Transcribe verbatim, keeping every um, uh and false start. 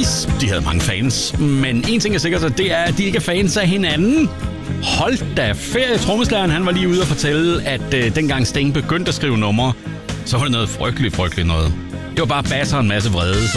Police, de havde mange fans. Men en ting er sikkert, at det er, at de ikke er fans af hinanden. Hold da ferie. Trommeslageren, han var lige ude og fortælle, at øh, dengang Sting begyndte at skrive numre, så var det noget frygteligt, frygteligt noget. Det var bare basser en masse vrede.